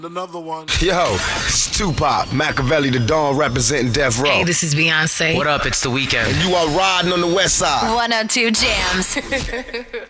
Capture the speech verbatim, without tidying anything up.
Another one. Yo, it's Tupac, Machiavelli, the Dawn representing Death Row. Hey, this is Beyonce. What up? It's The Weeknd. And you are riding on the West Side. one oh two Jams.